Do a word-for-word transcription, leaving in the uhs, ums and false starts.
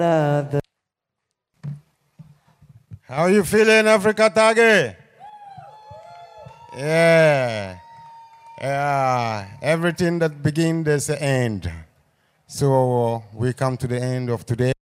How you feeling, Africa Tage? Yeah. Yeah. Everything that begins, there's an end. So we come to the end of today.